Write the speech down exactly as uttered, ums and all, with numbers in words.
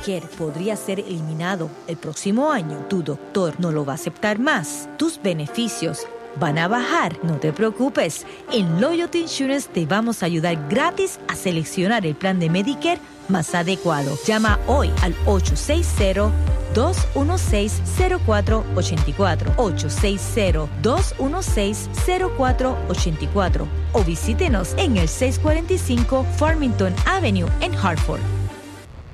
Medicare podría ser eliminado el próximo año, tu doctor no lo va a aceptar más. Tus beneficios van a bajar. No te preocupes. En Loyalty Insurance te vamos a ayudar gratis a seleccionar el plan de Medicare más adecuado. Llama hoy al ocho seis cero, dos uno seis, cero cuatro ocho cuatro, ocho seis cero, dos uno seis, cero cuatro ocho cuatro o visítenos en el seiscientos cuarenta y cinco Farmington Avenue en Hartford.